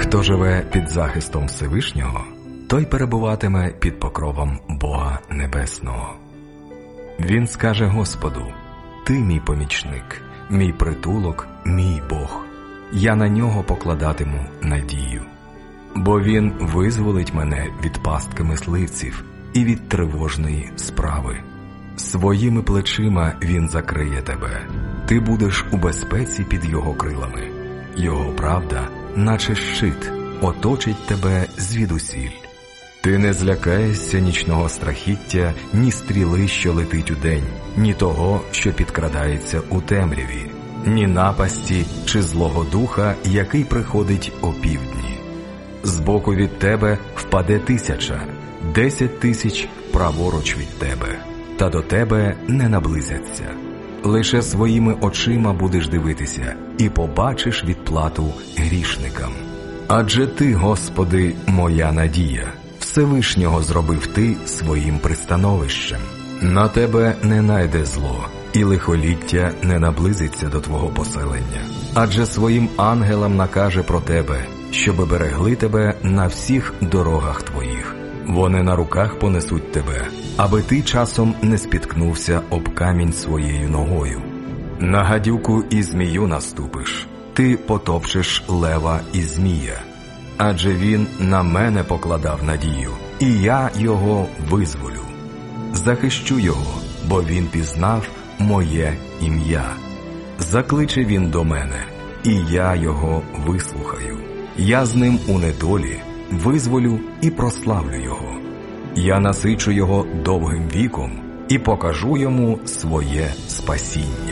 Хто живе під захистом Всевишнього, той перебуватиме під покровом Бога Небесного. Він скаже Господу: «Ти мій помічник, мій притулок, мій Бог. Я на нього покладатиму надію. Бо він визволить мене від пастки мисливців і від тривожної справи. Своїми плечима він закриє тебе. Ти будеш у безпеці під його крилами. Його правда, наче щит, оточить тебе звідусіль. Ти не злякаєшся нічного страхіття, ні стріли, що летить удень, ні того, що підкрадається у темряві, ні напасті чи злого духа, який приходить опівдні. Збоку від тебе впаде 1000, 10 000 праворуч від тебе, та до тебе не наблизяться. Лише своїми очима будеш дивитися і побачиш відплату грішникам. Адже ти, Господи, моя надія, Всевишнього зробив ти своїм пристановищем. На тебе не найде зло, і лихоліття не наблизиться до твого поселення. Адже своїм ангелам накаже про тебе, щоби берегли тебе на всіх дорогах твоїх. Вони на руках понесуть тебе, аби ти часом не спіткнувся об камінь своєю ногою. На гадюку і змію наступиш, ти потопчеш лева і змія. Адже він на мене покладав надію, і я його визволю. Захищу його, бо він пізнав моє ім'я. Закличе він до мене, і я його вислухаю. Я з ним у недолі визволю і прославлю його. Я насичу його довгим віком і покажу йому своє спасіння.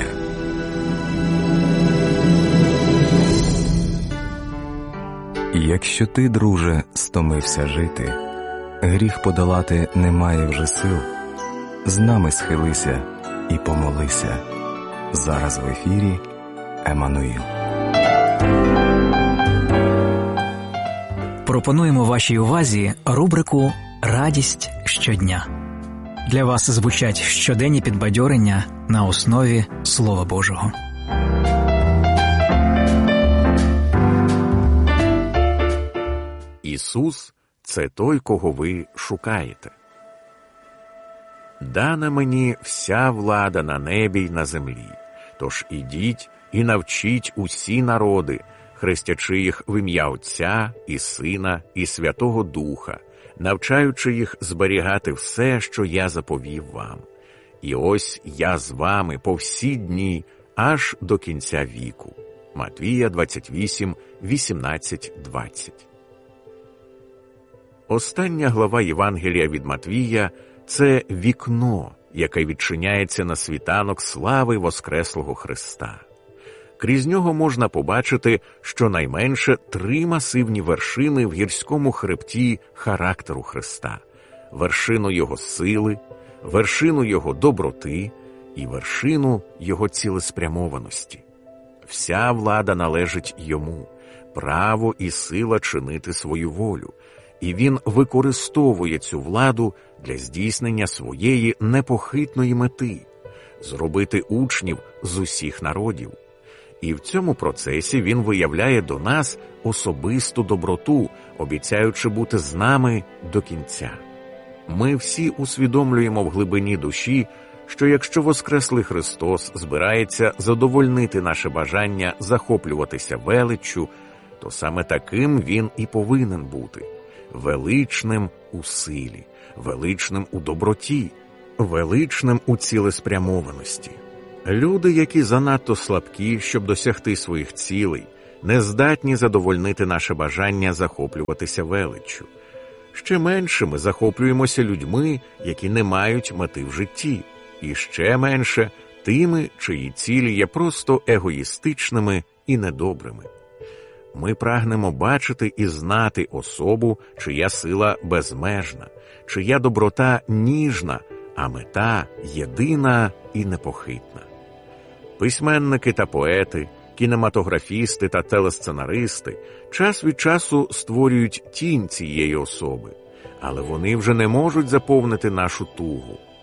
Якщо ти, друже, стомився жити, гріх подолати немає вже сил, з нами схилися і помолися. Зараз в ефірі Еммануїл. Пропонуємо вашій увазі рубрику «Радість щодня». Для вас звучать щоденні підбадьорення на основі Слова Божого. Ісус – це той, кого ви шукаєте. «Дана мені вся влада на небі й на землі, тож ідіть і навчіть усі народи, хрестячи їх в ім'я Отця і Сина і Святого Духа, навчаючи їх зберігати все, що я заповів вам. І ось я з вами по всі дні, аж до кінця віку». Матвія 28, 18, 20. Остання глава Євангелія від Матвія – це вікно, яке відчиняється на світанок слави Воскреслого Христа. Крізь нього можна побачити щонайменше 3 масивні вершини в гірському хребті характеру Христа – вершину Його сили, вершину Його доброти і вершину Його цілеспрямованості. Вся влада належить Йому, право і сила чинити свою волю, і Він використовує цю владу для здійснення своєї непохитної мети – зробити учнів з усіх народів. І в цьому процесі Він виявляє до нас особисту доброту, обіцяючи бути з нами до кінця. Ми всі усвідомлюємо в глибині душі, що якщо Воскреслий Христос збирається задовольнити наше бажання захоплюватися величчю, то саме таким Він і повинен бути – величним у силі, величним у доброті, величним у цілеспрямованості. Люди, які занадто слабкі, щоб досягти своїх цілей, не здатні задовольнити наше бажання захоплюватися величчю. Ще менше ми захоплюємося людьми, які не мають мети в житті, і ще менше тими, чиї цілі є просто егоїстичними і недобрими. Ми прагнемо бачити і знати особу, чия сила безмежна, чия доброта ніжна, а мета єдина і непохитна. Письменники та поети, кінематографісти та телесценаристи час від часу створюють тінь цієї особи, але вони вже не можуть заповнити нашу тугу.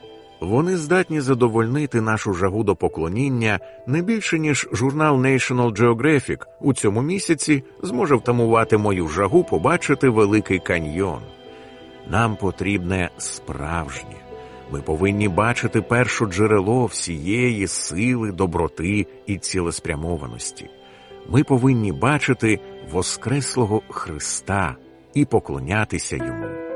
Вони здатні задовольнити нашу жагу до поклоніння не більше, ніж журнал National Geographic у цьому місяці зможе втамувати мою жагу побачити Великий каньйон. Нам потрібне справжнє. Ми повинні бачити першоджерело всієї сили, доброти і цілеспрямованості. Ми повинні бачити воскреслого Христа і поклонятися Йому.